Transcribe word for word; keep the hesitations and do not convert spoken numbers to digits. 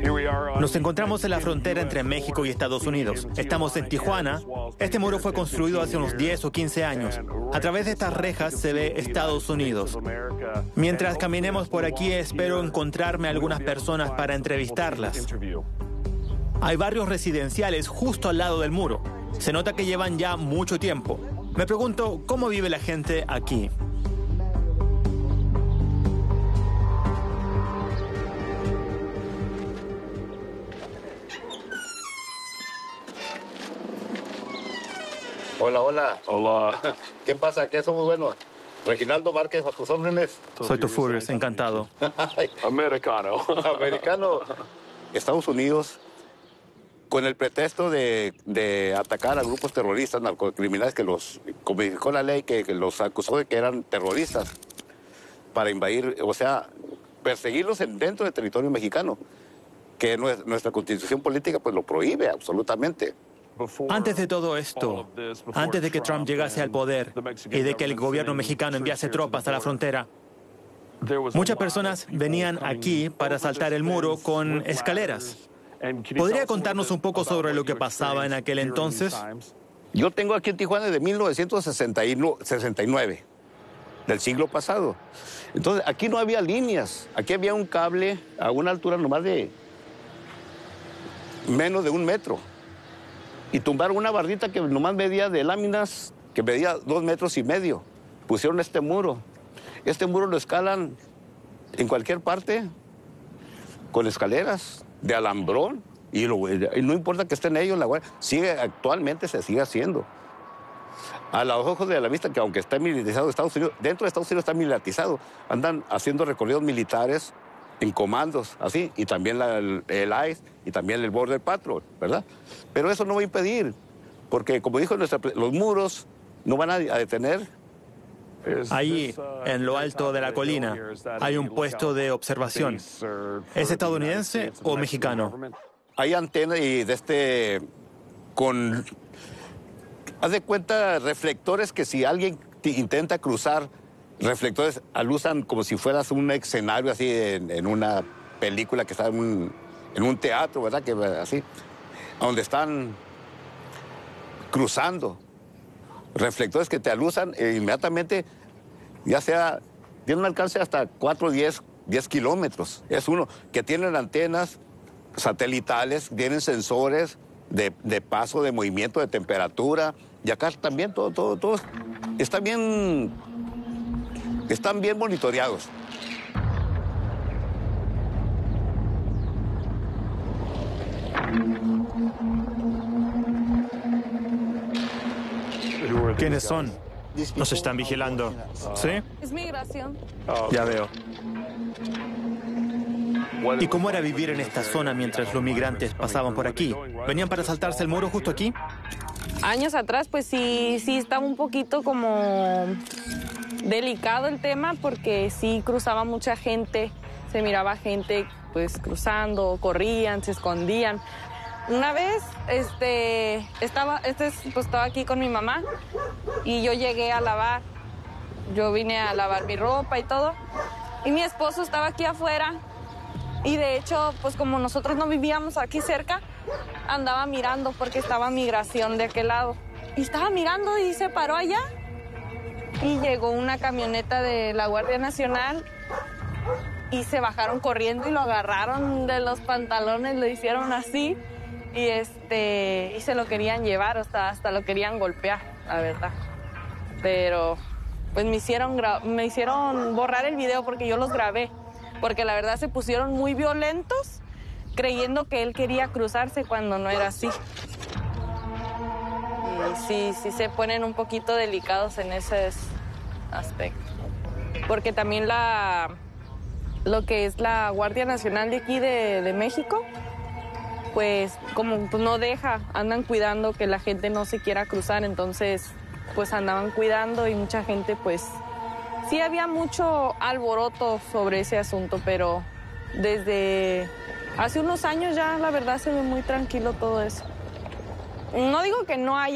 Nos encontramos en la frontera entre México y Estados Unidos. Estamos en Tijuana. Este muro fue construido hace unos diez o quince años. A través de estas rejas se ve Estados Unidos. Mientras caminemos por aquí, espero encontrarme a algunas personas para entrevistarlas. Hay barrios residenciales justo al lado del muro. Se nota que llevan ya mucho tiempo. Me pregunto, ¿cómo vive la gente aquí? Hola, hola. Hola. ¿Qué pasa? ¿Qué somos buenos? Reginaldo Márquez, a tus órdenes. Soy tu Furious, encantado. Americano. Americano. Estados Unidos, con el pretexto de, de atacar a grupos terroristas, narcocriminales, que los codificó la ley, que, que los acusó de que eran terroristas, para invadir, o sea, perseguirlos en, dentro del territorio mexicano, que nuestra constitución política pues lo prohíbe absolutamente. Antes de todo esto, antes de que Trump llegase al poder y de que el gobierno mexicano enviase tropas a la frontera, muchas personas venían aquí para saltar el muro con escaleras. ¿Podría contarnos un poco sobre lo que pasaba en aquel entonces? Yo tengo aquí en Tijuana de mil novecientos sesenta y nueve, del siglo pasado. Entonces, aquí no había líneas. Aquí había un cable a una altura nomás de menos de un metro. Y tumbaron una bardita que nomás medía de láminas, que medía dos metros y medio. Pusieron este muro. Este muro lo escalan en cualquier parte, con escaleras de alambrón. Y, lo, y no importa que estén ellos, la guardia sigue, actualmente se sigue haciendo. A los ojos de la vista, que aunque esté militarizado Estados Unidos, dentro de Estados Unidos está militarizado, andan haciendo recorridos militares en comandos, así, y también la, el, el I C E y también el Border Patrol, ¿verdad? Pero eso no va a impedir, porque como dijo nuestra, los muros no van a, a detener. Ahí, en lo alto de la colina, hay un puesto de observación. ¿Es estadounidense o mexicano? Hay antenas y de este, con, haz de cuenta, reflectores que si alguien intenta cruzar, reflectores alusan como si fueras un escenario así en, en una película que está en un, en un teatro, ¿verdad? Que, así, donde están cruzando. Reflectores que te alusan e inmediatamente, ya sea, tiene un alcance hasta cuatro o diez kilómetros. Es uno que tienen antenas satelitales, tienen sensores de, de paso, de movimiento, de temperatura. Y acá también todo, todo, todo está bien. Están bien monitoreados. ¿Quiénes son? Nos están vigilando. ¿Sí? Es migración. Ya veo. ¿Y cómo era vivir en esta zona mientras los migrantes pasaban por aquí? ¿Venían para saltarse el muro justo aquí? Años atrás, pues sí, sí estaba un poquito como delicado el tema, porque sí cruzaba mucha gente, se miraba gente pues cruzando, corrían, se escondían. Una vez este, estaba, este, pues, estaba aquí con mi mamá y yo llegué a lavar. Yo vine a lavar mi ropa y todo. Y mi esposo estaba aquí afuera. Y de hecho, pues como nosotros no vivíamos aquí cerca, andaba mirando porque estaba migración de aquel lado. Y estaba mirando y se paró allá. Y llegó una camioneta de la Guardia Nacional y se bajaron corriendo y lo agarraron de los pantalones, lo hicieron así. Y este y se lo querían llevar, hasta, hasta lo querían golpear, la verdad. Pero pues me hicieron, me hicieron borrar el video porque yo los grabé. Porque la verdad se pusieron muy violentos, creyendo que él quería cruzarse cuando no era así. Y sí, sí se ponen un poquito delicados en ese aspecto. Porque también la, lo que es la Guardia Nacional de aquí de, de México, pues como pues, no deja, andan cuidando que la gente no se quiera cruzar, entonces pues andaban cuidando y mucha gente pues sí había mucho alboroto sobre ese asunto, pero desde hace unos años ya la verdad se ve muy tranquilo todo eso. No digo que no haya